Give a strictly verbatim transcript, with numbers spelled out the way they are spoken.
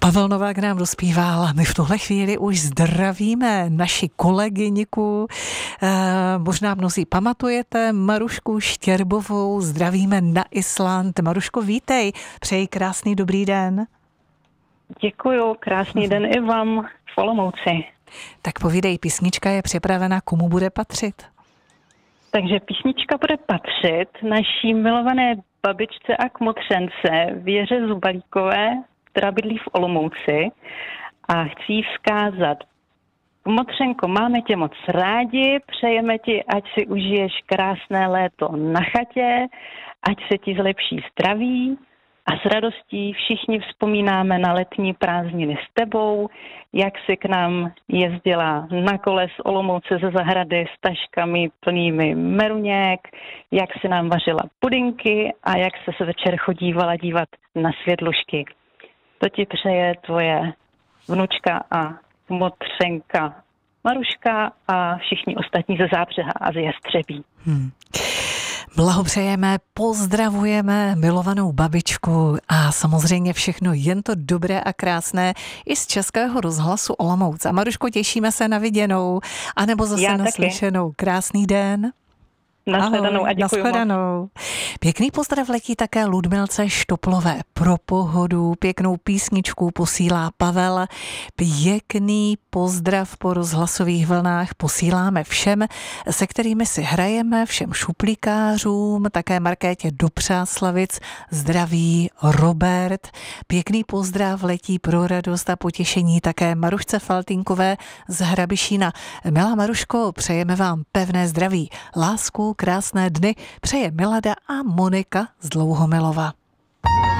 Pavel Novák nám dospíval a my v tuhle chvíli už zdravíme naši kolegyniku. E, možná mnozí pamatujete Marušku Štěrbovou, zdravíme na Island. Maruško, vítej, přeji krásný dobrý den. Děkuju, krásný den i vám v Olomouci. Tak povídej, písnička je připravena, komu bude patřit? Takže písnička bude patřit naší milované babičce a kmotřence Věře Zubalíkové, která bydlí v Olomouci, a chci jí vzkázat: Kmotřenko, máme tě moc rádi, přejeme ti, ať si užiješ krásné léto na chatě, ať se ti zlepší zdraví a s radostí všichni vzpomínáme na letní prázdniny s tebou, jak si k nám jezdila na kole z Olomouce ze zahrady s taškami plnými meruněk, jak si nám vařila pudinky a jak se se večer chodívala dívat na světlušky. To ti přeje tvoje vnučka a kmotřenka Maruška a všichni ostatní ze Zábřeha a ze Jestřebí. Hmm. Blahopřejeme, pozdravujeme milovanou babičku a samozřejmě všechno jen to dobré a krásné i z Českého rozhlasu Olomouc. A Maruško, těšíme se na viděnou, anebo zase na slyšenou. Krásný den. Nashledanou a děkuji nashledanou. Pěkný pozdrav letí také Ludmilce Štoplové. Pro pohodu pěknou písničku posílá Pavel. Pěkný pozdrav po rozhlasových vlnách posíláme všem, se kterými si hrajeme, všem šuplíkářům, také Markétě do Přáslavic. Zdraví Robert. Pěkný pozdrav letí pro radost a potěšení také Marušce Faltýnkové z Hrabišína. Milá Maruško, přejeme vám pevné zdraví, lásku, krásné dny přeje Milada a Monika z Dlouhomilova.